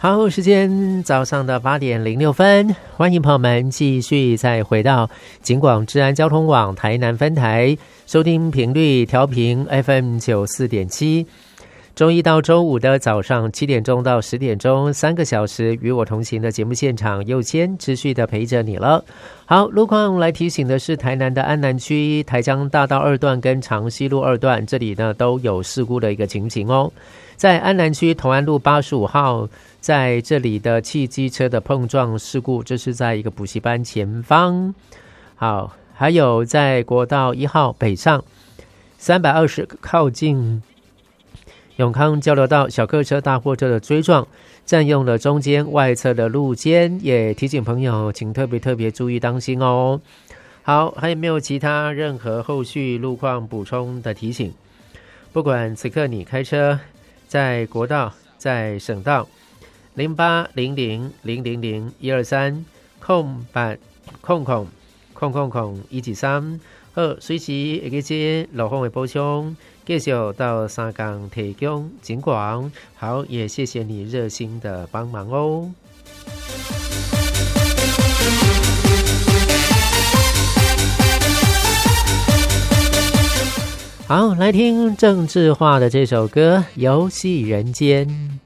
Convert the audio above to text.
好，时间早上的8:06，欢迎朋友们继续再回到警广治安交通网台南分台，收听频率调频 FM94.7，周一到周五的早上7点钟到10点钟，3个小时与我同行的节目现场，佑谦持续的陪着你了。好，路况来提醒的是台南的安南区台江大道2段跟长西路2段，这里呢都有事故的一个情形哦。在安南区同安路85号，在这里的汽机车的碰撞事故，这是在一个补习班前方。好，还有在国道1号北上320靠近永康交流道，小客车大货车的追撞占用了中间外侧的路肩，也提醒朋友请特别注意当心哦。好，还有没有其他任何后续路况补充的提醒？不管此刻你开车在国道在省道0800000123空123好，随时会记这路况的补充，继续到3港提供警广。好，也谢谢你热心的帮忙哦。好，来听郑智化的这首歌《游戏人间》。